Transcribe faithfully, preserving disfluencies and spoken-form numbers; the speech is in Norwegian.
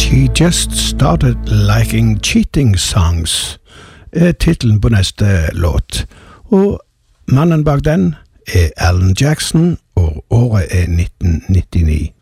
She Just Started Liking Cheating Songs er titlen på neste låt, og mannen bak den er Alan Jackson, og året er nitten nittini.